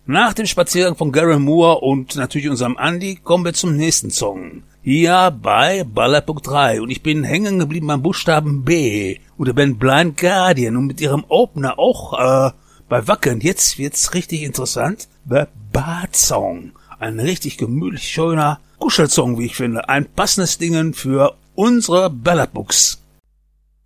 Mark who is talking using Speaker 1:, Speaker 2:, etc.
Speaker 1: Nach dem Spaziergang von Gary Moore und natürlich unserem Andy kommen wir zum nächsten Song. Hier bei Ballerpunkt 3 und ich bin hängen geblieben beim Buchstaben B und der Band Blind Guardian und mit ihrem Opener auch bei Wacken. Jetzt wird's richtig interessant. The Bad Song. Ein richtig gemütlich schöner Kuschelsong, wie ich finde. Ein passendes Ding für unsere Ballerbuchs.